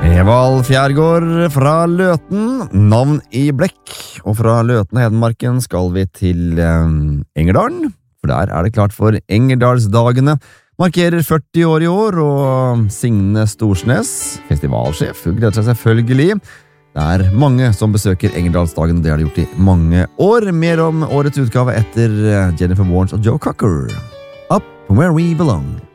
Evald Fjærgård fra Løten, navn i blekk, og fra Løten og Hedmarken skal vi til Engerdalen, for der er det klart for Engerdalsdagene. Markerer 40 år i år, og Signe Storsnes, festivalsjef, hun gleder seg selvfølgelig. Det er mange som besøker Engerdalsdagen, det har de gjort i mange år. Mer om årets utgave etter Jennifer Warnes og Joe Cocker. Up where we belong.